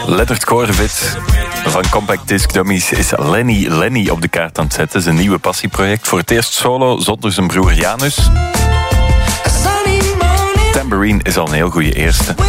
Leonard Corvit van Compact Disc Dummies is Lenny op de kaart aan het zetten. Zijn nieuwe passieproject. Voor het eerst solo zonder zijn broer Janus. Tambourine is al een heel goede eerste.